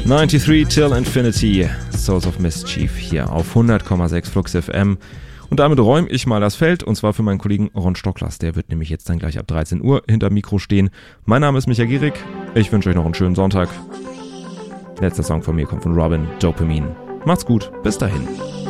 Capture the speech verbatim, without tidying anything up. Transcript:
dreiundneunzig Till Infinity, Souls of Mischief hier auf hundert Komma sechs Flux F M. Und damit räume ich mal das Feld, und zwar für meinen Kollegen Ron Stocklers. Der wird nämlich jetzt dann gleich ab dreizehn Uhr hinterm Mikro stehen. Mein Name ist Michael Gierig. Ich wünsche euch noch einen schönen Sonntag. Letzter Song von mir kommt von Robin, Dopamine. Macht's gut, bis dahin.